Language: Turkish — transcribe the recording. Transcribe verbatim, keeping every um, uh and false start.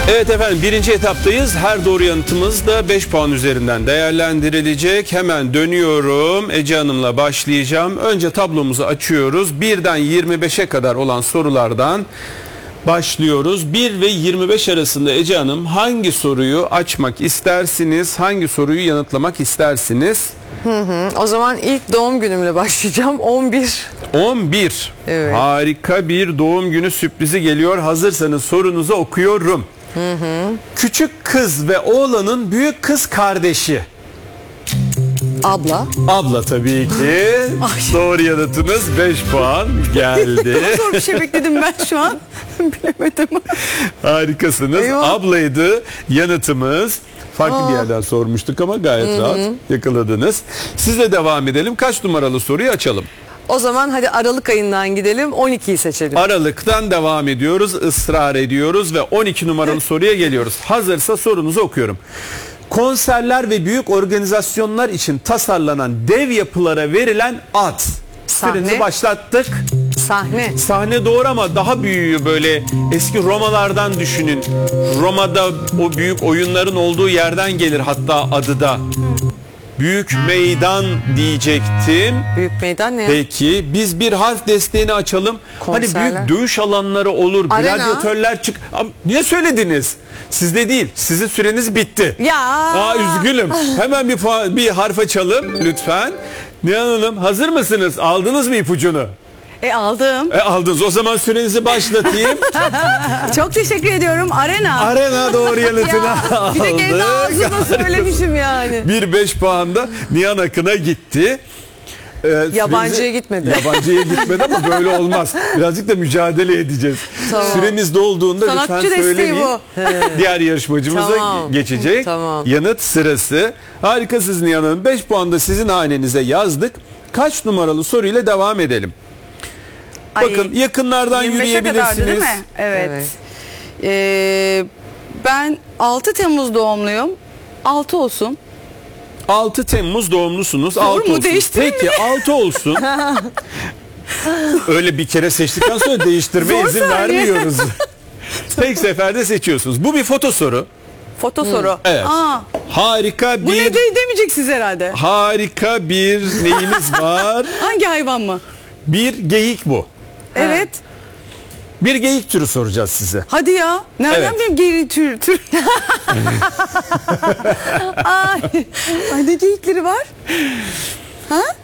Evet efendim, birinci etaptayız. Her doğru yanıtımız da beş puan üzerinden değerlendirilecek. Hemen dönüyorum. Ece Hanım'la başlayacağım. Önce tablomuzu açıyoruz. birden yirmi beşe kadar olan sorulardan başlıyoruz. bir ve yirmi beş arasında Ece Hanım hangi soruyu açmak istersiniz? Hangi soruyu yanıtlamak istersiniz? Hı hı. O zaman ilk doğum günümle başlayacağım. on bir. on bir. Evet. Harika bir doğum günü sürprizi geliyor. Hazırsanız sorunuzu okuyorum. Hı hı. Küçük kız ve oğlanın büyük kız kardeşi. Abla. Abla tabii ki. Doğru yanıtınız beş puan geldi. Zor bir şey bekledim ben şu an. Bilemedim. Harikasınız. Eyvah. Ablaydı yanıtımız. Farklı Aa. bir yerden sormuştuk ama gayet Hı hı. rahat yakaladınız. Sizle devam edelim. Kaç numaralı soruyu açalım? O zaman hadi Aralık ayından gidelim. on ikiyi seçelim. Aralık'tan devam ediyoruz. Israr ediyoruz ve on iki numaralı soruya geliyoruz. Hazırsa sorunuzu okuyorum. Konserler ve büyük organizasyonlar için tasarlanan dev yapılara verilen ad. Sahne. Sürenizi başlattık. Sahne. Sahne doğru ama daha büyüğü, böyle eski Romalardan düşünün. Roma'da o büyük oyunların olduğu yerden gelir hatta adı da. Büyük meydan diyecektim. Büyük meydan ne ya? Peki biz bir harf desteğini açalım. Konserler. Hani büyük dövüş alanları olur, Arena. gladyatörler çık. Ama niye söylediniz? Sizde değil. Sizin süreniz bitti. Ya. Aa, üzgünüm. Hemen bir puan, bir harf açalım lütfen. Nihan Hanım, hazır mısınız? Aldınız mı ipucunu? E aldım. E, aldınız. O zaman sürenizi başlatayım. Çok teşekkür ediyorum. Arena. Arena doğru yanıtını Ya, bir de kendi aldık. ağzımla söylemişim yani. Bir beş puanda Nihan Akın'a gitti. Ee, Yabancıya sürenizi- gitmedi. Yabancıya gitmedi ama böyle olmaz. Birazcık da mücadele edeceğiz. Tamam. Süreniz dolduğunda Sanatçı lütfen desteği söyleyin. bu. Diğer yarışmacımıza Tamam. geçecek. Tamam. Yanıt sırası. Harikasınız Nihan Hanım. beş puan da sizin hanenize yazdık. Kaç numaralı soruyla devam edelim? Ay, Bakın yakınlardan yirmi beşe kadardı yürüyebilirsiniz. değil mi? Evet. Evet. Ee, ben altı Temmuz doğumluyum. altı olsun. altı Temmuz doğumlusunuz. Doğru altı mu? olsun. Değiştireyim Peki altı olsun. Öyle bir kere seçtikten sonra değiştirme Zor izin saniye. vermiyoruz. Tek seferde seçiyorsunuz. Bu bir foto soru. Foto soru. Evet. Aa, Harika bu ne bir de demeyeceksiniz herhalde. harika bir neyimiz var? Hangi hayvan mı? Bir geyik bu. Evet. Bir geyik türü soracağız size. Hadi ya. Nereden Evet. bileyim geri tür tür. Ay. Ay ne geyikleri var? Ha?